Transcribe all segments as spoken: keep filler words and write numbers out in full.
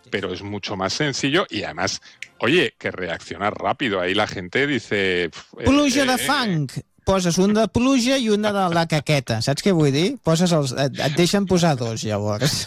pero es mucho más sencillo y además, oye, que reacciona rápido. Ahí la gente dice... Pluja eh, de fang. Poses un de pluja i una de la caqueta. Saps què vull dir? Poses els, et, et deixen posar dos, llavors.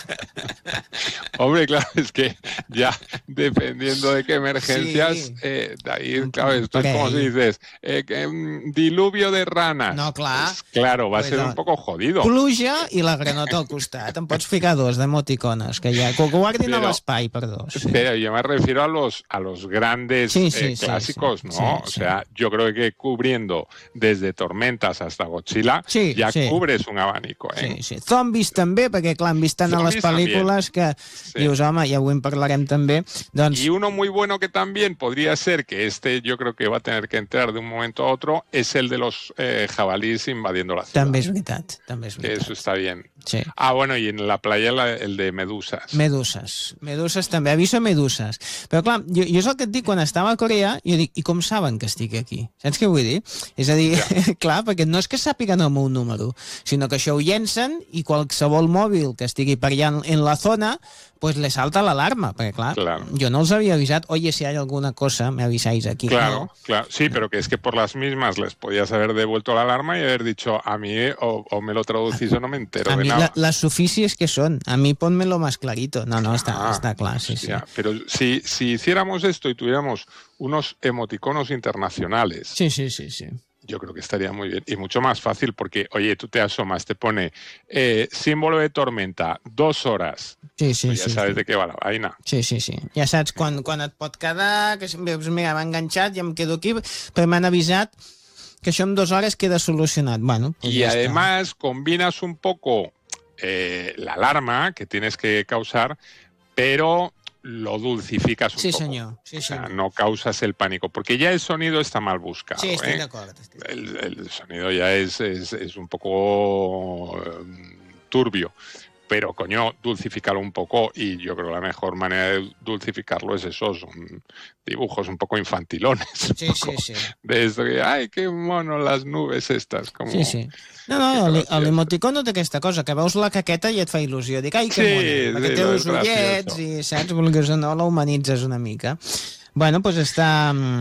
Hombre, claro, es que ya dependiendo de qué emergencias, sí. eh, de ahí, claro, esto es como si dices, eh, que, um, diluvio de ranas. No, clar. Pues, claro, va a pues ser no. un poco jodido. Pluja i la granota al costat. Em pots ficar dos d'emoticones, que ja que guardin pero, a l'espai per dos. Sí. Pero yo me refiero a los, a los grandes sí, sí, eh, clásicos, sí, sí, ¿no? sí, o sea, sí. yo creo que cubriendo desde Tormentas hasta Godzilla, sí, ja sí. cubres un abanico, eh? Sí, sí. Zombies també, perquè clar, hem vist tant a les pel·lícules que sí. dius, home, ja avui en parlarem també. Doncs... Y uno muy bueno que también podría ser, que este yo creo que va a tener que entrar de un momento a otro, es el de los eh, jabalíes invadiendo la ciudad. També és veritat, també és veritat. Eso está bien. Sí. Ah, bueno, y en la playa la, el de medusas. Meduses. Meduses també. Aviso meduses. Però clar, jo, jo és el que et dic, quan estava a Corea, jo dic, i com saben que estic aquí? Saps què vull dir? És a dir, ja. clar, perquè no és que sàpiguen el meu número, sinó que això ho llencen i qualsevol mòbil que estigui per allà en la zona, pues le salta l'alarma, perquè clar, claro. yo no os había avisado, oye, si hay alguna cosa, me avisáis aquí. Claro, no. claro, sí, pero que es que por las mismas les podías haber devuelto la alarma y haber dicho, a mí o, o me lo traducís o no me entero a de mí nada. La, las suficies que son, a mí pónmelo más clarito. No, no, está, ah, está claro, sí, hostia, sí. Pero si, si hiciéramos esto y tuviéramos unos emoticonos internacionales... Sí, sí, sí, sí. Yo creo que estaría muy bien y mucho más fácil porque, oye, tú te asomas, te pone eh, símbolo de tormenta, dos horas. Sí, sí, pues ya sí, sabes sí. de què va la vaina. Sí, sí, sí. Ja saps quan, quan et pot quedar, que veus, mira, m'ha enganxat i em quedo aquí, però m'han avisat que això en dues hores queda solucionat. Bueno, pues y ja además està. combinas un poco eh, la alarma que tienes que causar, pero... lo dulcificas un sí, poco. Senyor. Sí, o sea, senyor. no causas el pánico, porque ya el sonido está mal buscado. Sí, estoy ¿eh? de acuerdo. Estoy de acuerdo. El, el sonido ya es, es, es un poco um, turbio. Pero, coño, dulcificarlo un poco y yo creo que la mejor manera de dulcificarlo es eso, son dibujos un poco infantilones. Sí, un poco sí, sí. De esto que, ay, qué mono las nubes estas. Como, sí, sí. No, no, l'emoticon té aquesta cosa, que veus la caqueta i et fa il·lusió. Dic, ai, que sí, mona, perquè sí, té uns ullets i, saps, vulguis o no, la humanitzes una mica. Bueno, doncs pues està...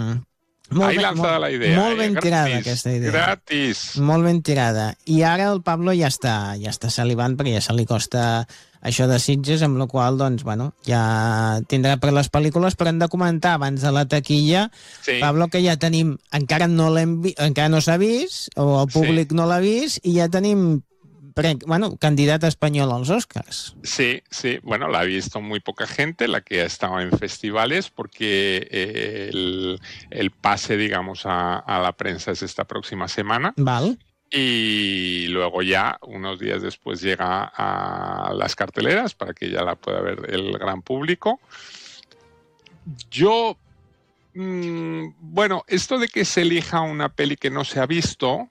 Molt Ahí ben, lanzada molt, la idea. Molt ben eh? tirada, gratis, aquesta idea. Gratis. Molt ben tirada. I ara el Pablo ja està, ja està salivant perquè ja se li costa això de Sitges, amb la qual doncs, bueno, ja tindrà per les pel·lícules, però hem de comentar abans de la taquilla, sí. Pablo, que ja tenim, encara no l'hem vi, encara no s'ha vist, o el públic sí. no l'ha vist, i ja tenim bueno, candidat espanyol als Oscars. Sí, sí, bueno, la ha visto muy poca gente, la que ha estado en festivales, porque eh, el, el pase, digamos, a, a la prensa es esta próxima semana. Val. Y luego ya, unos días después, llega a las carteleras para que ya la pueda ver el gran público. Yo, mmm, bueno, esto de que se elija una peli que no se ha visto...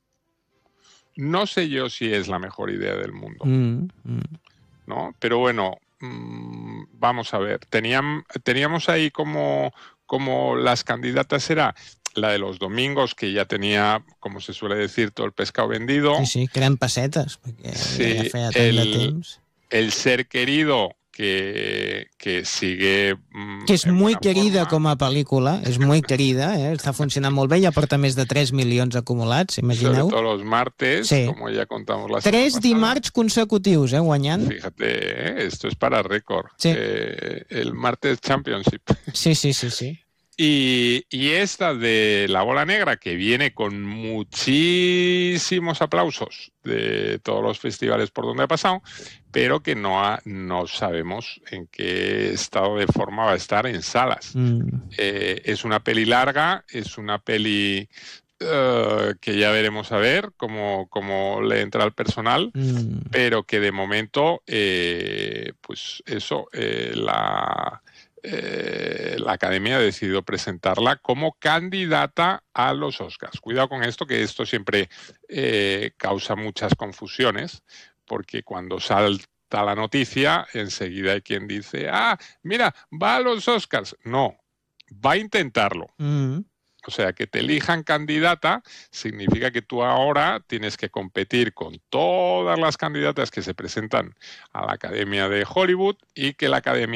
No sé yo si es la mejor idea del mundo, mm, mm. ¿no? Pero bueno, mmm, vamos a ver. Tenían, teníamos ahí como, como las candidatas era la de los domingos, que ya tenía, como se suele decir, todo el pescado vendido. Sí, sí, que eren pessetes, perquè sí, ja feia tant el, de temps. El ser querido, que, que sigue... Mmm, que és muy querida forma. Com a pel·lícula, és muy querida, eh? Està funcionant molt bé, ja porta més de tres milions acumulats, imagineu. Sobre todo los martes, sí. como ya contamos la Tres dimarts consecutius, eh, guanyant. Fíjate, eh, esto es para récord. Sí. Eh, el martes Championship. Sí, sí, sí, sí. Y, y esta de La Bola Negra, que viene con muchísimos aplausos de todos los festivales por donde ha pasado, pero que no, ha, no sabemos en qué estado de forma va a estar en salas. Mm. Eh, es una peli larga, es una peli uh, que ya veremos a ver cómo, cómo le entra al personal, mm. pero que de momento, eh, pues eso, eh, la... Eh, la Academia ha decidido presentarla como candidata a los Oscars. Cuidado con esto, que esto siempre eh, causa muchas confusiones, porque cuando salta la noticia, enseguida hay quien dice, ah, mira, va a los Oscars. No, va a intentarlo. Mm. O sea, que te elijan candidata significa que tú ahora tienes que competir con todas las candidatas que se presentan a la Academia de Hollywood y que la Academia